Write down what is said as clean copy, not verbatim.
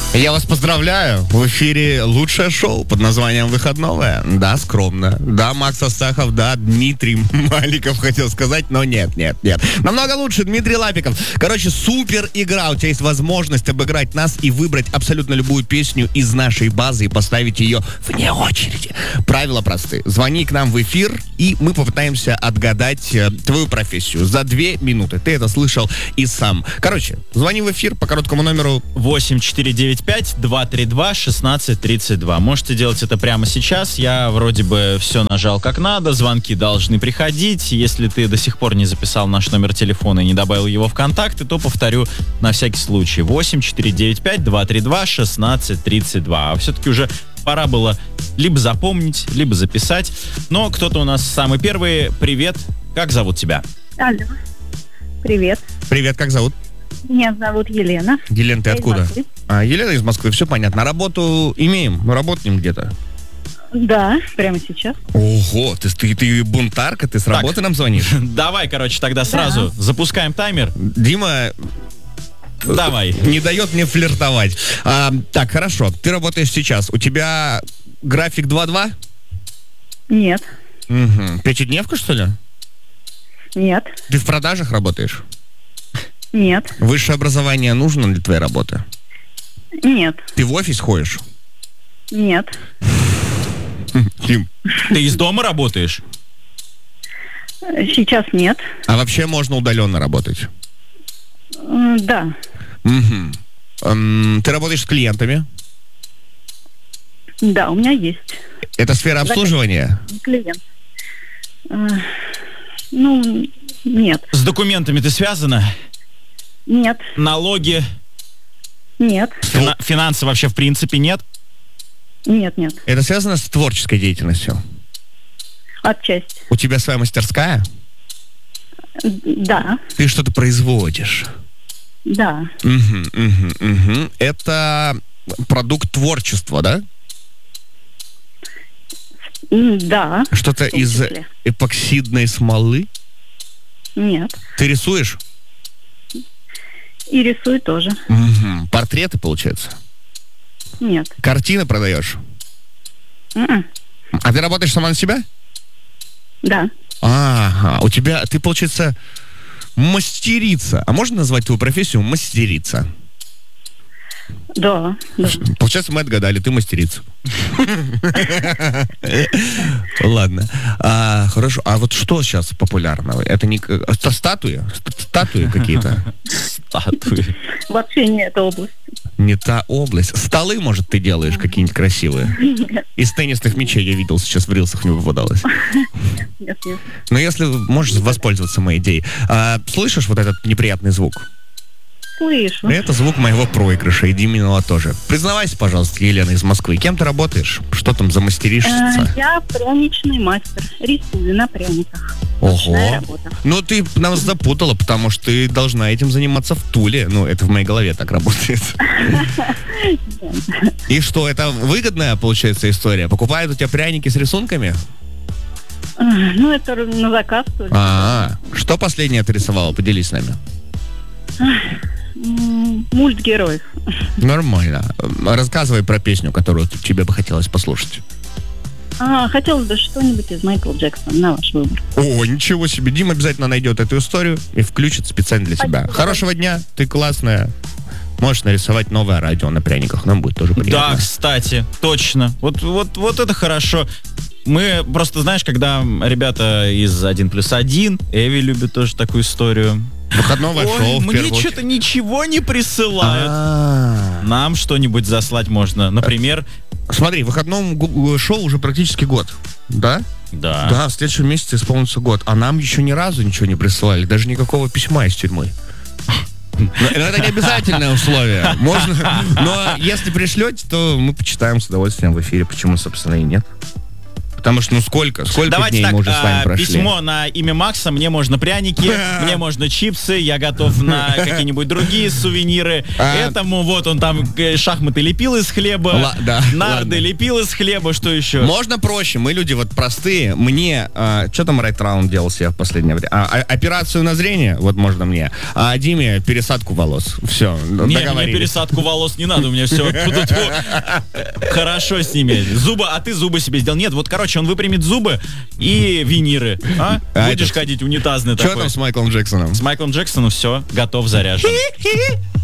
Я вас поздравляю. В эфире лучшее шоу под названием «Выходное». Да, скромно. Да, Макс Астахов. Да, Дмитрий Маликов хотел сказать, но нет. Намного лучше Дмитрий Лапиков. Короче, супер игра. У тебя есть возможность обыграть нас и выбрать абсолютно любую песню из нашей базы и поставить ее вне очереди. Правила просты. Звони к нам в эфир, и мы попытаемся отгадать твою профессию за 2 минуты. Ты это слышал и сам. Короче, звони в эфир по короткому номеру 8495-232-1632. Можете делать это прямо сейчас. Я вроде бы все нажал как надо. Звонки должны приходить. Если ты до сих пор не записал наш номер телефона и не добавил его в контакты, то повторю на всякий случай. 8495-232-1632. А все-таки уже пора было либо запомнить, либо записать. Но кто-то у нас самый первый. Привет. Как зовут тебя? Алло. Привет. Привет, как зовут? Меня зовут Елена. Елена, ты Я откуда? из Москвы. Елена из Москвы, все понятно. Работу имеем, мы работаем где-то. Да, прямо сейчас. Ого, ты бунтарка, ты с работы нам звонишь? Давай, короче, тогда сразу запускаем таймер. Дима Давай. не дает мне флиртовать. Так, хорошо, ты работаешь сейчас. У тебя график 2-2? Нет. Угу. Пятидневка, что ли? Нет. Ты в продажах работаешь? Нет. Высшее образование нужно для твоей работы? Нет. Ты в офис ходишь? Нет. Дим. Ты из дома работаешь? Сейчас нет. А вообще можно удаленно работать? Да. Угу. Ты работаешь с клиентами? Да, у меня есть Это сфера обслуживания? клиент. Ну, нет. С документами ты связана? Нет. Налоги? Нет. Финансы вообще в принципе нет? Нет. Это связано с творческой деятельностью? Отчасти. У тебя своя мастерская? Да. Ты что-то производишь? Да. Угу. Это продукт творчества, да? Да. Что-то в том из числе. эпоксидной смолы? Нет. Ты рисуешь? И рисую тоже. Угу. Портреты, получается? Нет. Картины продаешь? М-м. А ты работаешь сама на себя? Да. Ага. У тебя, ты, получается, мастерица. А можно назвать твою профессию мастерица? Да. Получается, мы отгадали, ты мастерица. Ладно. Хорошо. А вот что сейчас популярного? Это не статуи? Статуи какие-то? Статуи. Вообще не эта область. Не та область. Столы, может, ты делаешь какие-нибудь красивые? Из теннисных мячей я видел, сейчас в рилсах не попадалось. Нет. Но если можешь воспользоваться моей идеей. Слышишь вот этот неприятный звук? Слышу. Это звук моего проигрыша, и Диминого тоже. Признавайся, пожалуйста, Елена из Москвы. Кем ты работаешь? Что там замастеришься? Я пряничный мастер. Рисую на пряниках. Ого. Ручная работа. Ну, ты нас запутала, потому что ты должна этим заниматься в Туле. Ну, это в моей голове так работает. И что, это выгодная, получается, история? Покупают у тебя пряники с рисунками? Ну, это на заказ тоже. Что последнее ты рисовала? Поделись с нами. Мульт героев. Нормально. Рассказывай про песню, которую тебе бы хотелось послушать. Хотелось бы что-нибудь из Майкла Джексона, на ваш выбор. О, ничего себе. Дим обязательно найдет эту историю и включит специально для себя. Спасибо. Хорошего дня, ты классная. Можешь нарисовать новое радио на пряниках, нам будет тоже приятно. Да, кстати, точно. Вот это хорошо. Мы просто, знаешь, когда ребята из 1+1, Эви любит тоже такую историю. Выходного шоу, в мне первую что-то очередь. ничего не присылают. Нам что-нибудь заслать можно. Например... Смотри, выходному шоу уже практически год, да? Да. Да, в следующем месяце исполнится год. А нам еще ни разу ничего не присылали, даже никакого письма из тюрьмы. Но это не обязательное условие. Можно, но если пришлете, то мы почитаем с удовольствием в эфире. Почему, собственно, и нет? Потому что, сколько Давайте дней так, мы уже с вами прошли? письмо на имя Макса, мне можно пряники, мне можно чипсы, я готов на какие-нибудь другие сувениры. Этому вот он там шахматы лепил из хлеба, нарды лепил из хлеба, что еще? Можно проще, мы люди вот простые. Мне, что там Right Round делал себе в последнее время? Операцию на зрение, вот можно мне. А Диме пересадку волос. Все, Нет, мне пересадку волос не надо, у меня все хорошо с ними. Зубы, а ты зубы себе сделал. Нет, вот, короче, он выпрямит зубы и виниры. Будешь ходить унитазный такой. Что там с Майклом Джексоном? С Майклом Джексоном все, готов, заряжен.